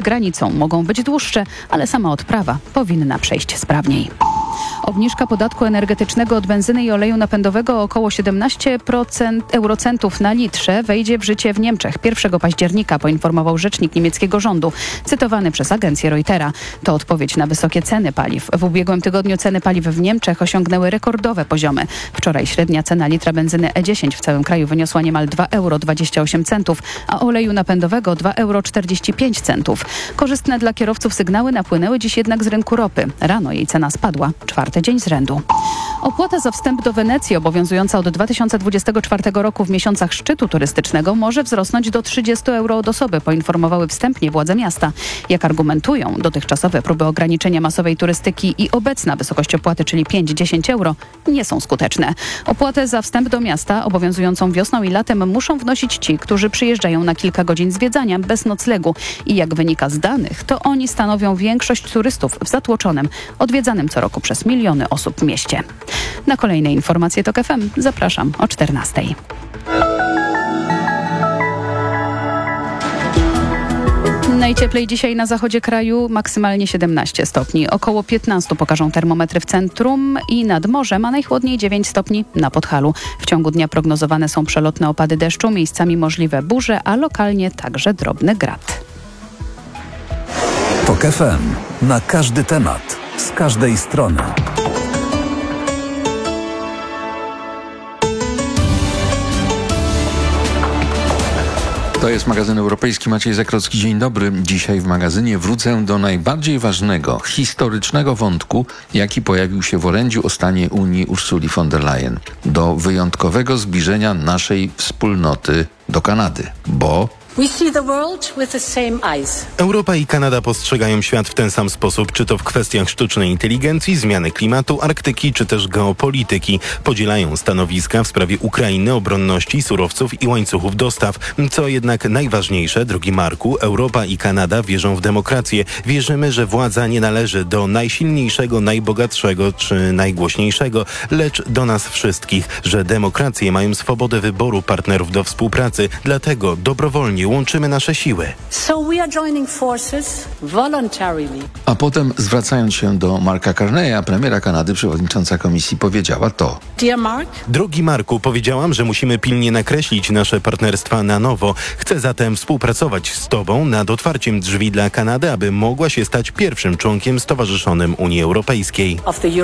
granicą mogą być dłuższe, ale sama odprawa powinna przejść sprawniej. Obniżka podatku energetycznego od benzyny i oleju napędowego o około 17 eurocentów na litrze wejdzie w życie w Niemczech 1 października, poinformował rzecznik niemieckiego rządu, cytowany przez agencję Reutera. To odpowiedź na wysokie ceny paliw. W ubiegłym tygodniu ceny paliw w Niemczech osiągnęły rekordowe poziomy. Wczoraj średnia cena litra benzyny E10 w całym kraju wyniosła niemal 2,28 euro, a oleju napędowego 2,45 euro. Korzystne dla kierowców sygnały napłynęły dziś jednak z rynku ropy. Rano jej cena spadła 4. dzień z rzędu. Opłata za wstęp do Wenecji, obowiązująca od 2024 roku w miesiącach szczytu turystycznego, może wzrosnąć do 30 euro od osoby, poinformowały wstępnie władze miasta. Jak argumentują, dotychczasowe próby ograniczenia masowej turystyki i obecna wysokość opłaty, czyli 5-10 euro, nie są skuteczne. Opłatę za wstęp do miasta, obowiązującą wiosną i latem, muszą wnosić ci, którzy przyjeżdżają na kilka godzin zwiedzania bez noclegu. I jak wynika z danych, to oni stanowią większość turystów w zatłoczonym, odwiedzanym co roku przez miliony osób w mieście. Na kolejne informacje TOK FM zapraszam o 14. Najcieplej dzisiaj na zachodzie kraju, maksymalnie 17 stopni. Około 15 pokażą termometry w centrum i nad morzem, a najchłodniej 9 stopni na Podhalu. W ciągu dnia prognozowane są przelotne opady deszczu, miejscami możliwe burze, a lokalnie także drobny grad. TOK FM. Na każdy temat, z każdej strony. To jest magazyn europejski. Maciej Zakrocki, dzień dobry. Dzisiaj w magazynie wrócę do najbardziej ważnego, historycznego wątku, jaki pojawił się w orędziu o stanie Unii Ursuli von der Leyen. Do wyjątkowego zbliżenia naszej wspólnoty do Kanady, bo Europa i Kanada postrzegają świat w ten sam sposób, czy to w kwestiach sztucznej inteligencji, zmiany klimatu, Arktyki, czy też geopolityki. Podzielają stanowiska w sprawie Ukrainy, obronności, surowców i łańcuchów dostaw. Co jednak najważniejsze, drogi Marku, Europa i Kanada wierzą w demokrację. Wierzymy, że władza nie należy do najsilniejszego, najbogatszego czy najgłośniejszego, lecz do nas wszystkich, że demokracje mają swobodę wyboru partnerów do współpracy, dlatego dobrowolnie łączymy nasze siły. A potem, zwracając się do Marka Carneya, premiera Kanady, przewodnicząca komisji, powiedziała to. Drogi Marku, powiedziałam, że musimy pilnie nakreślić nasze partnerstwa na nowo. Chcę zatem współpracować z Tobą nad otwarciem drzwi dla Kanady, aby mogła się stać pierwszym członkiem stowarzyszonym Unii Europejskiej.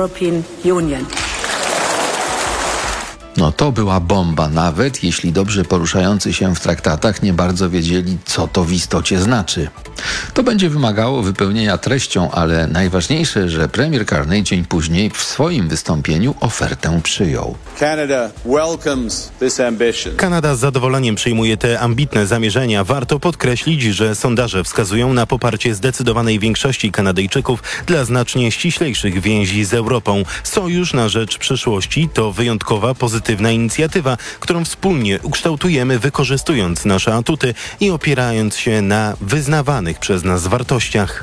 No to była bomba, nawet jeśli dobrze poruszający się w traktatach nie bardzo wiedzieli, co to w istocie znaczy. To będzie wymagało wypełnienia treścią, ale najważniejsze, że premier Carney dzień później w swoim wystąpieniu ofertę przyjął. Kanada z zadowoleniem przyjmuje te ambitne zamierzenia. Warto podkreślić, że sondaże wskazują na poparcie zdecydowanej większości Kanadyjczyków dla znacznie ściślejszych więzi z Europą. Sojusz na rzecz przyszłości to wyjątkowa, pozytywna inicjatywa, którą wspólnie ukształtujemy, wykorzystując nasze atuty i opierając się na wyznawanych przez nas wartościach.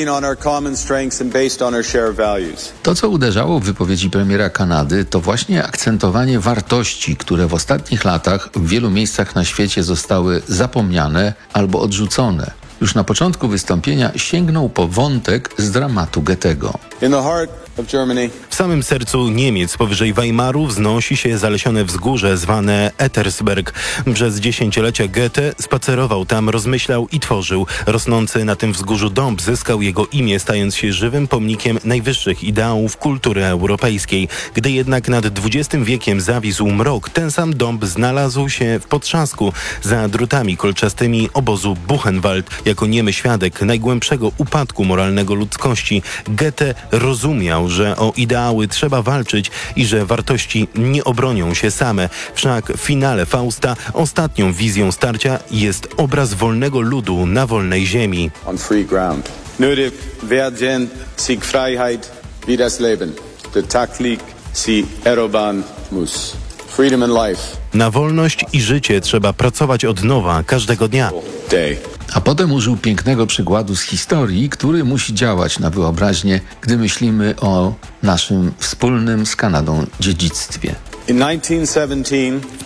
To, co uderzało w wypowiedzi premiera Kanady, to właśnie akcentowanie wartości, które w ostatnich latach w wielu miejscach na świecie zostały zapomniane albo odrzucone. Już na początku wystąpienia sięgnął po wątek z dramatu Goethego. W samym sercu Niemiec, powyżej Weimaru, wznosi się zalesione wzgórze zwane Ettersberg. Przez dziesięciolecia Goethe spacerował tam, rozmyślał i tworzył. Rosnący na tym wzgórzu dąb zyskał jego imię, stając się żywym pomnikiem najwyższych ideałów kultury europejskiej. Gdy jednak nad XX wiekiem zawisł mrok, ten sam dąb znalazł się w potrzasku za drutami kolczastymi obozu Buchenwald. Jako niemy świadek najgłębszego upadku moralnego ludzkości, Goethe rozumiał, że o ideały trzeba walczyć i że wartości nie obronią się same. Wszak w finale Fausta ostatnią wizją starcia jest obraz wolnego ludu na wolnej ziemi. On free ground. Nötig werden sich Freiheit wie das Leben. Der Tag liegt sie erobern muss. Freedom and life. Na wolność i życie trzeba pracować od nowa każdego dnia. A potem użył pięknego przykładu z historii, który musi działać na wyobraźnię, gdy myślimy o naszym wspólnym z Kanadą dziedzictwie. W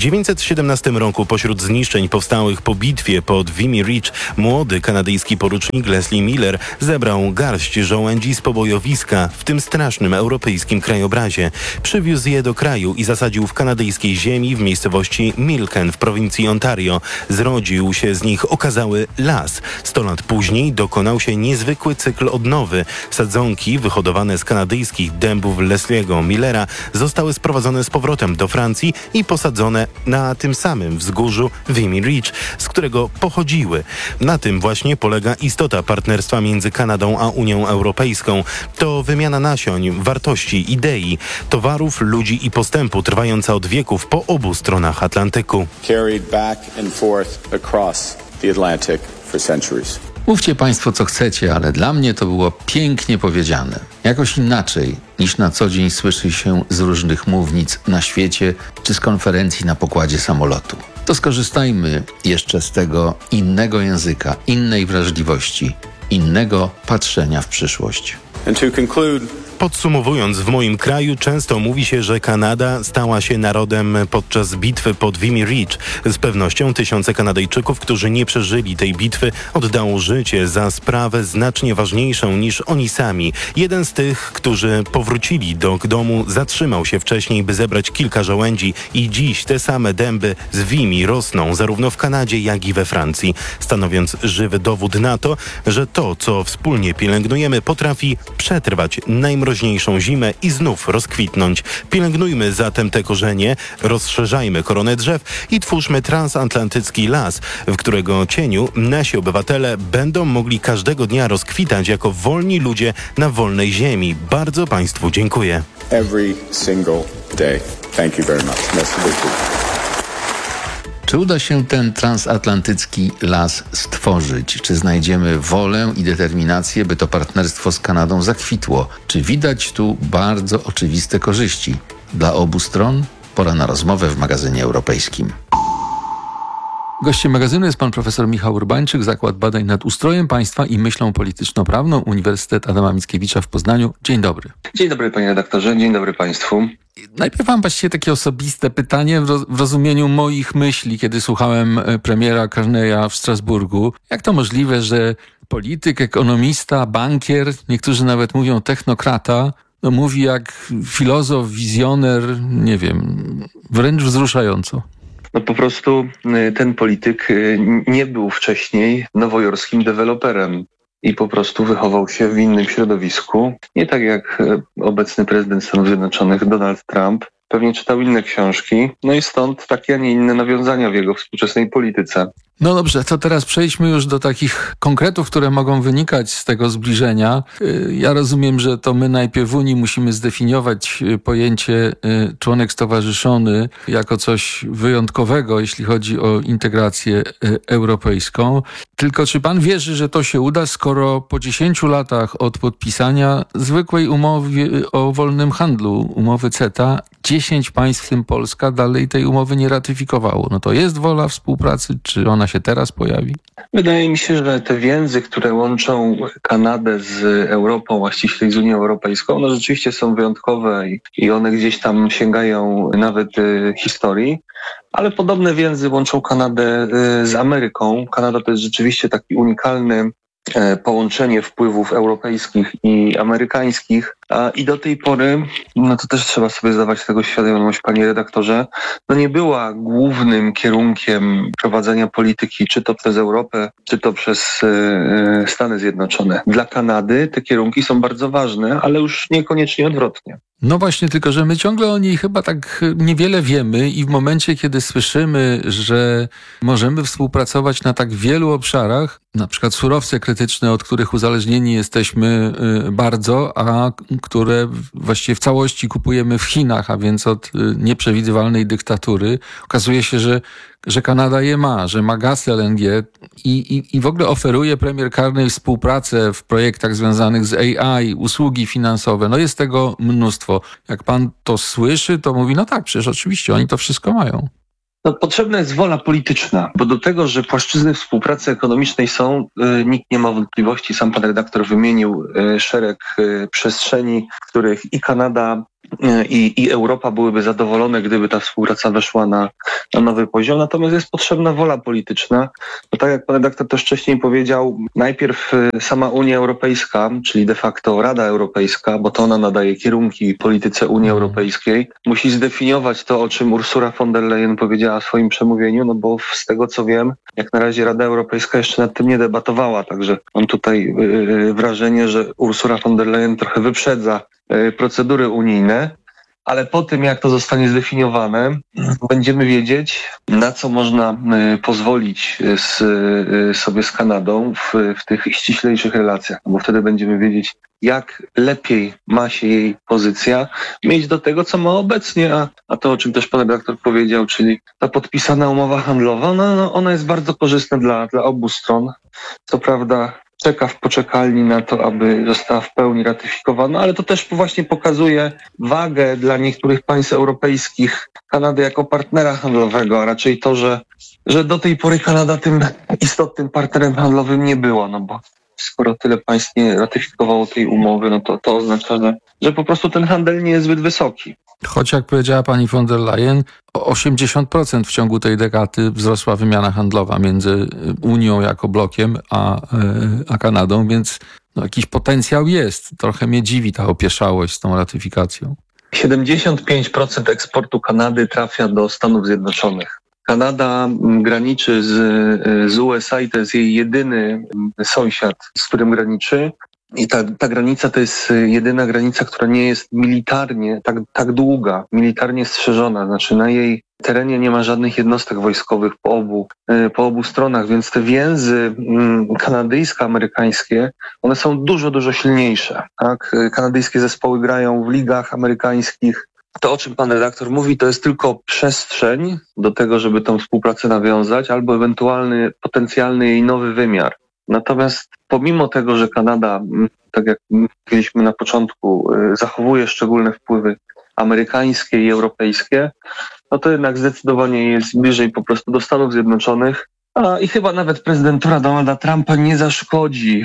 1917 roku pośród zniszczeń powstałych po bitwie pod Vimy Ridge młody kanadyjski porucznik Leslie Miller zebrał garść żołędzi z pobojowiska w tym strasznym europejskim krajobrazie. Przywiózł je do kraju i zasadził w kanadyjskiej ziemi w miejscowości Milken w prowincji Ontario. Zrodził się z nich okazały las. 100 lat później dokonał się niezwykły cykl odnowy. Sadzonki wyhodowane z kanadyjskich dębów Leslie'ego Millera zostały sprowadzone z powrotem do Francji i posadzone na tym samym wzgórzu Vimy Ridge, z którego pochodziły. Na tym właśnie polega istota partnerstwa między Kanadą a Unią Europejską. To wymiana nasion, wartości, idei, towarów, ludzi i postępu trwająca od wieków po obu stronach Atlantyku. Carried back and forth across the Atlantic for centuries. Mówcie Państwo co chcecie, ale dla mnie to było pięknie powiedziane. Jakoś inaczej niż na co dzień słyszy się z różnych mównic na świecie czy z konferencji na pokładzie samolotu. To skorzystajmy jeszcze z tego innego języka, innej wrażliwości, innego patrzenia w przyszłość. And to conclude, Podsumowując, w moim kraju często mówi się, że Kanada stała się narodem podczas bitwy pod Vimy Ridge. Z pewnością tysiące Kanadyjczyków, którzy nie przeżyli tej bitwy, oddało życie za sprawę znacznie ważniejszą niż oni sami. Jeden z tych, którzy powrócili do domu, zatrzymał się wcześniej, by zebrać kilka żołędzi i dziś te same dęby z Vimy rosną zarówno w Kanadzie, jak i we Francji, stanowiąc żywy dowód na to, że to, co wspólnie pielęgnujemy, potrafi przetrwać najmroźniejszą zimę i znów rozkwitnąć. Pielęgnujmy zatem te korzenie, rozszerzajmy koronę drzew i twórzmy transatlantycki las, w którego cieniu nasi obywatele będą mogli każdego dnia rozkwitać jako wolni ludzie na wolnej ziemi. Bardzo Państwu dziękuję. every single day. Thank you very much. Merci beaucoup. Czy uda się ten transatlantycki las stworzyć? Czy znajdziemy wolę i determinację, by to partnerstwo z Kanadą zakwitło? Czy widać tu bardzo oczywiste korzyści dla obu stron? Pora na rozmowę w magazynie europejskim. Gościem magazynu jest pan profesor Michał Urbańczyk, Zakład Badań nad Ustrojem Państwa i Myślą Polityczno-Prawną, Uniwersytet Adama Mickiewicza w Poznaniu. Dzień dobry. Dzień dobry panie redaktorze, dzień dobry państwu. Najpierw mam właściwie takie osobiste pytanie w rozumieniu moich myśli, kiedy słuchałem premiera Carneya w Strasburgu. Jak to możliwe, że polityk, ekonomista, bankier, niektórzy nawet mówią technokrata, no mówi jak filozof, wizjoner, nie wiem, wręcz wzruszająco. No po prostu ten polityk nie był wcześniej nowojorskim deweloperem i po prostu wychował się w innym środowisku. Nie tak jak obecny prezydent Stanów Zjednoczonych Donald Trump. Pewnie czytał inne książki, no i stąd takie, a nie inne nawiązania w jego współczesnej polityce. No dobrze, to teraz przejdźmy już do takich konkretów, które mogą wynikać z tego zbliżenia. Ja rozumiem, że to my najpierw w Unii musimy zdefiniować pojęcie członek stowarzyszony jako coś wyjątkowego, jeśli chodzi o integrację europejską. Tylko czy pan wierzy, że to się uda, skoro po 10 latach od podpisania zwykłej umowy o wolnym handlu, umowy CETA, 10 państw, w tym Polska, dalej tej umowy nie ratyfikowało? No to jest wola współpracy, czy ona się teraz pojawi? Wydaje mi się, że te więzy, które łączą Kanadę z Europą, a ściślej z Unią Europejską, one rzeczywiście są wyjątkowe i one gdzieś tam sięgają nawet historii, ale podobne więzy łączą Kanadę z Ameryką. Kanada to jest rzeczywiście taki unikalny połączenie wpływów europejskich i amerykańskich. I do tej pory, no to też trzeba sobie zdawać tego świadomość, panie redaktorze, no nie była głównym kierunkiem prowadzenia polityki, czy to przez Europę, czy to przez Stany Zjednoczone. Dla Kanady te kierunki są bardzo ważne, ale już niekoniecznie odwrotnie. No właśnie, tylko że my ciągle o niej chyba tak niewiele wiemy i w momencie, kiedy słyszymy, że możemy współpracować na tak wielu obszarach, na przykład surowce krytyczne, od których uzależnieni jesteśmy bardzo, a które właściwie w całości kupujemy w Chinach, a więc od nieprzewidywalnej dyktatury, okazuje się, że Kanada je ma, że ma gaz LNG i w ogóle oferuje premier Carney współpracę w projektach związanych z AI, usługi finansowe. No jest tego mnóstwo. Jak pan to słyszy, to mówi, no tak, przecież oczywiście oni to wszystko mają. No, potrzebna jest wola polityczna, bo do tego, że płaszczyzny współpracy ekonomicznej są, nikt nie ma wątpliwości. Sam pan redaktor wymienił szereg przestrzeni, w których i Kanada, i Europa byłyby zadowolone, gdyby ta współpraca weszła na nowy poziom. Natomiast jest potrzebna wola polityczna. No tak jak pan redaktor też wcześniej powiedział, najpierw sama Unia Europejska, czyli de facto Rada Europejska, bo to ona nadaje kierunki polityce Unii Europejskiej, musi zdefiniować to, o czym Ursula von der Leyen powiedziała w swoim przemówieniu, no bo z tego co wiem, jak na razie Rada Europejska jeszcze nad tym nie debatowała, także mam tutaj wrażenie, że Ursula von der Leyen trochę wyprzedza procedury unijne, ale po tym, jak to zostanie zdefiniowane, będziemy wiedzieć, na co można pozwolić sobie z Kanadą w tych ściślejszych relacjach, bo wtedy będziemy wiedzieć, jak lepiej ma się jej pozycja mieć do tego, co ma obecnie, a to, o czym też pan redaktor powiedział, czyli ta podpisana umowa handlowa, ona jest bardzo korzystna dla obu stron. Co prawda czeka w poczekalni na to, aby została w pełni ratyfikowana, ale to też właśnie pokazuje wagę dla niektórych państw europejskich Kanady jako partnera handlowego, a raczej to, że do tej pory Kanada tym istotnym partnerem handlowym nie była, no bo skoro tyle państw nie ratyfikowało tej umowy, no to oznacza, że po prostu ten handel nie jest zbyt wysoki. Choć jak powiedziała pani von der Leyen, o 80% w ciągu tej dekady wzrosła wymiana handlowa między Unią jako blokiem a Kanadą, więc jakiś potencjał jest. Trochę mnie dziwi ta opieszałość z tą ratyfikacją. 75% eksportu Kanady trafia do Stanów Zjednoczonych. Kanada graniczy z USA i to jest jej jedyny sąsiad, z którym graniczy. I ta granica to jest jedyna granica, która nie jest militarnie tak długa, militarnie strzeżona. Znaczy na jej terenie nie ma żadnych jednostek wojskowych po obu stronach, więc te więzy kanadyjsko-amerykańskie, one są dużo, dużo silniejsze. Tak? Kanadyjskie zespoły grają w ligach amerykańskich. To, o czym pan redaktor mówi, to jest tylko przestrzeń do tego, żeby tą współpracę nawiązać, albo ewentualny, potencjalny jej nowy wymiar. Natomiast pomimo tego, że Kanada, tak jak mówiliśmy na początku, zachowuje szczególne wpływy amerykańskie i europejskie, no to jednak zdecydowanie jest bliżej po prostu do Stanów Zjednoczonych. I chyba nawet prezydentura Donalda Trumpa nie zaszkodzi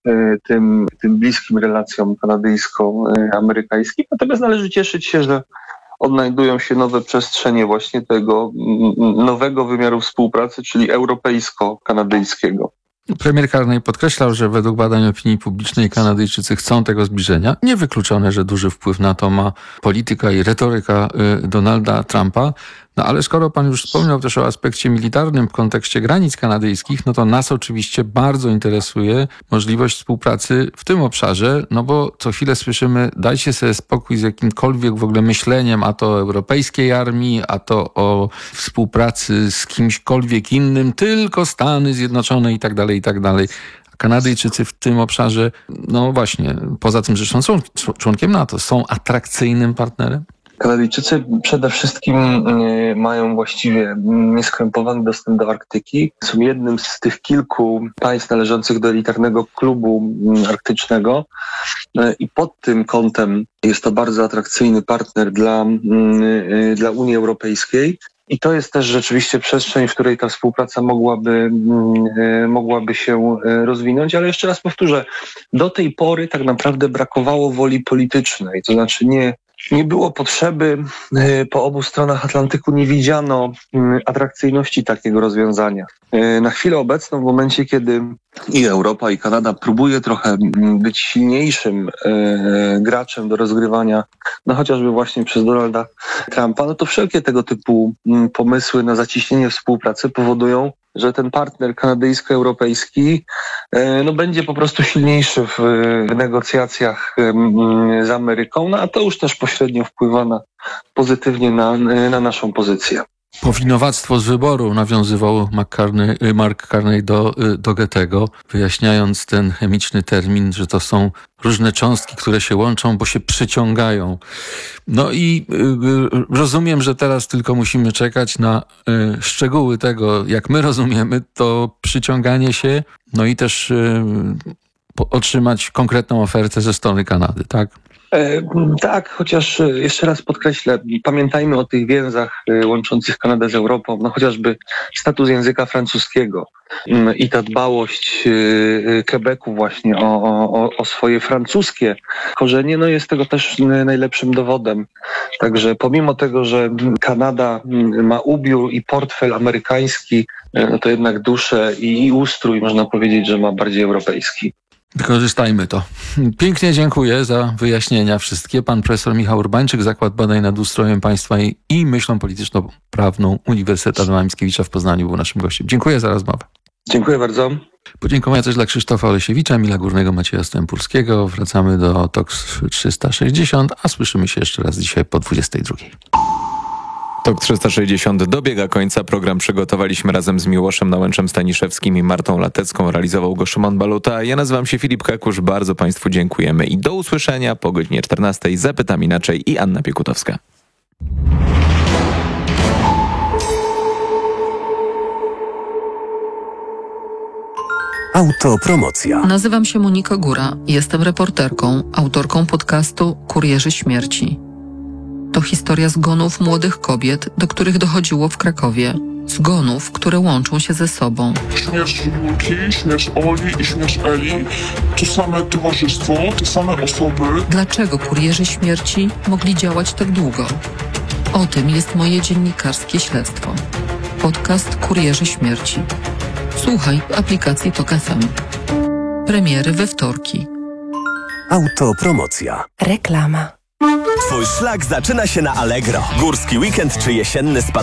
tym bliskim relacjom kanadyjsko-amerykańskim. Natomiast należy cieszyć się, że odnajdują się nowe przestrzenie właśnie tego nowego wymiaru współpracy, czyli europejsko-kanadyjskiego. Premier Carney podkreślał, że według badań opinii publicznej Kanadyjczycy chcą tego zbliżenia. Niewykluczone, że duży wpływ na to ma polityka i retoryka Donalda Trumpa. No ale skoro pan już wspomniał też o aspekcie militarnym w kontekście granic kanadyjskich, no to nas oczywiście bardzo interesuje możliwość współpracy w tym obszarze, no bo co chwilę słyszymy, dajcie sobie spokój z jakimkolwiek w ogóle myśleniem, a to o europejskiej armii, a to o współpracy z kimśkolwiek innym, tylko Stany Zjednoczone i tak dalej, i tak dalej. Kanadyjczycy w tym obszarze, no właśnie, poza tym, że są członkiem NATO, są atrakcyjnym partnerem? Kanadyjczycy przede wszystkim mają właściwie nieskrępowany dostęp do Arktyki. Są jednym z tych kilku państw należących do elitarnego klubu arktycznego i pod tym kątem jest to bardzo atrakcyjny partner dla Unii Europejskiej. I to jest też rzeczywiście przestrzeń, w której ta współpraca mogłaby się rozwinąć, ale jeszcze raz powtórzę, do tej pory tak naprawdę brakowało woli politycznej, to znaczy nie było potrzeby, po obu stronach Atlantyku nie widziano atrakcyjności takiego rozwiązania. Na chwilę obecną, w momencie, kiedy i Europa, i Kanada próbuje trochę być silniejszym graczem do rozgrywania, no chociażby właśnie przez Donalda Trumpa, no to wszelkie tego typu pomysły na zacieśnienie współpracy powodują, że ten partner kanadyjsko-europejski no będzie po prostu silniejszy w negocjacjach z Ameryką, no a to już też pośrednio wpływa pozytywnie na naszą pozycję. Powinowactwo z wyboru nawiązywał Mark Carney do Goethego, wyjaśniając ten chemiczny termin, że to są różne cząstki, które się łączą, bo się przyciągają. No i rozumiem, że teraz tylko musimy czekać na szczegóły tego, jak my rozumiemy to przyciąganie się, no i też otrzymać konkretną ofertę ze strony Kanady, tak? Tak, chociaż jeszcze raz podkreślę, pamiętajmy o tych więzach łączących Kanadę z Europą, no chociażby status języka francuskiego i ta dbałość Quebecu właśnie o swoje francuskie korzenie, no jest tego też najlepszym dowodem. Także pomimo tego, że Kanada ma ubiór i portfel amerykański, no to jednak duszę i ustrój można powiedzieć, że ma bardziej europejski. Wykorzystajmy to. Pięknie dziękuję za wyjaśnienia wszystkie. Pan profesor Michał Urbańczyk, Zakład Badań nad Ustrojem Państwa i Myślą Polityczno-Prawną Uniwersytetu Adama Mickiewicza w Poznaniu był naszym gościem. Dziękuję za rozmowę. Dziękuję bardzo. Podziękowania też dla Krzysztofa Olesiewicza, Emila Górnego, Macieja Stępurskiego. Wracamy do TOK 360, a słyszymy się jeszcze raz dzisiaj po 22. TOK 360 dobiega końca. Program przygotowaliśmy razem z Miłoszem Nałęczem-Staniszewskim i Martą Latecką. Realizował go Szymon Baluta. Ja nazywam się Filip Kakusz. Bardzo Państwu dziękujemy i do usłyszenia po godzinie 14. Zapytam inaczej i Anna Piekutowska. Autopromocja. Nazywam się Monika Góra. Jestem reporterką, autorką podcastu Kurierzy Śmierci. To historia zgonów młodych kobiet, do których dochodziło w Krakowie. Zgonów, które łączą się ze sobą. Śmierć Julki, śmierć Oli i śmierć Eli to same towarzystwo, te same osoby. Dlaczego kurierzy śmierci mogli działać tak długo? O tym jest moje dziennikarskie śledztwo. Podcast Kurierzy Śmierci. Słuchaj w aplikacji TOK FM. Premiery we wtorki. Autopromocja. Reklama. Twój szlak zaczyna się na Allegro. Górski weekend czy jesienny spacer